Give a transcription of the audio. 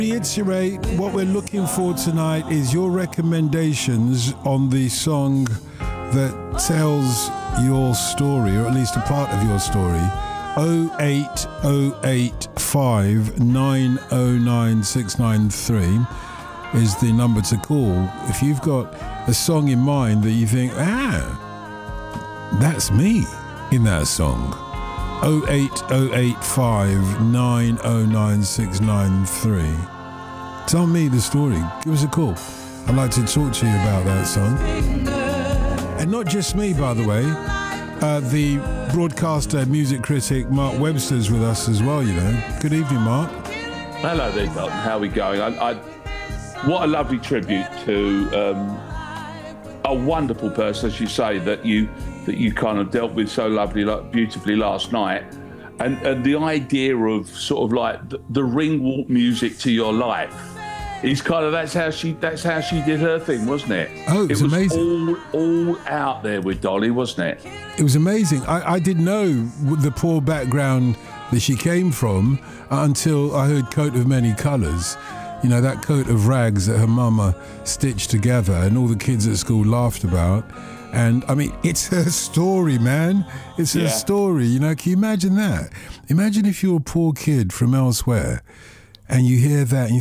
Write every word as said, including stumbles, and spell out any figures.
Reiterate, what we're looking for tonight is your recommendations on the song that tells your story, or at least a part of your story. oh eight oh eight five nine oh nine six nine three is the number to call if you've got a song in mind that you think, ah, that's me in that song. oh eight oh eight five nine oh nine six nine three. Tell me the story. Give us a call. I'd like to talk to you about that song. And not just me, by the way. Uh, the broadcaster, music critic Mark Webster's with us as well, you know. Good evening, Mark. Hello there, Dalton. How are we going? I, I, what a lovely tribute to um, a wonderful person, as you say, that you that you kind of dealt with so lovely, like, beautifully last night. And, and the idea of sort of like the, the ring walk music to your life is kind of, that's how she that's how she did her thing, wasn't it? Oh, it was, it was amazing. all all out there with Dolly, wasn't it? It was amazing. I, I didn't know the poor background that she came from until I heard Coat of Many Colours. You know, that coat of rags that her mama stitched together and all the kids at school laughed about. And I mean, it's her story, man. It's her Yeah. story. You know, can you imagine that? Imagine if you're a poor kid from elsewhere and you hear that and you